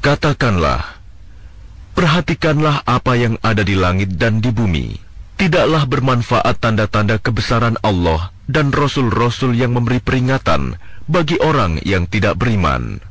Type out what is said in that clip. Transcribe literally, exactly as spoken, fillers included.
Katakanlah, perhatikanlah apa yang ada di langit dan di bumi. Tidaklah bermanfaat tanda-tanda kebesaran Allah dan Rasul-Rasul yang memberi peringatan bagi orang yang tidak beriman.